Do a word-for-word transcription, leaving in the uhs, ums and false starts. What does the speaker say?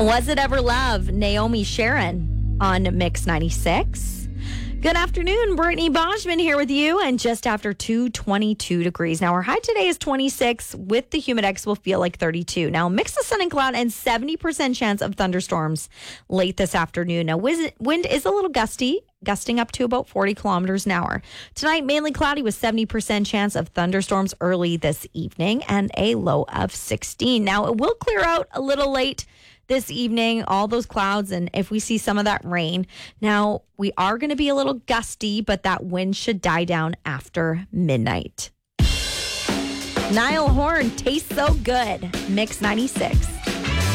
Was It Ever Love? Naomi Sharon on Mix ninety-six. Good afternoon, Brittany Boschman here with you, and just after two twenty-two degrees. Now, our high today is twenty-six. With the humidex, will feel like thirty-two. Now, mix of sun and cloud and seventy percent chance of thunderstorms late this afternoon. Now, wind is a little gusty, gusting up to about forty kilometers an hour. Tonight, mainly cloudy with seventy percent chance of thunderstorms early this evening and a low of sixteen. Now, it will clear out a little late this evening, all those clouds, and if we see some of that rain. Now, we are going to be a little gusty, but that wind should die down after midnight. Niall Horan, Tastes So Good, Mix ninety-six.